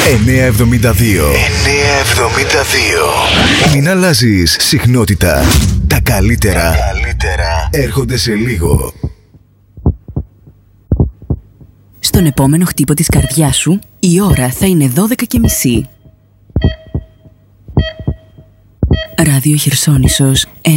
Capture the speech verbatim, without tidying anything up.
εννιακόσια εβδομήντα δύο. εννιακόσια εβδομήντα δύο. Μην αλλάζεις συχνότητα. Τα καλύτερα, Τα καλύτερα έρχονται σε λίγο. Στον επόμενο χτύπο της καρδιάς σου, η ώρα θα είναι δώδεκα και μισή. Ράδιο Χερσόνησος